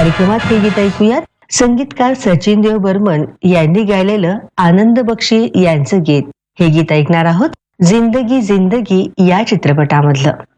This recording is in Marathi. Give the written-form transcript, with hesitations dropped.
कार्यक्रमात हे गीत ऐकूयात. संगीतकार सचिन देव बर्मन यांनी गायलेलं आनंद बक्षी यांचं गीत. हे गीत ऐकणार आहोत जिंदगी जिंदगी या चित्रपटामधलं.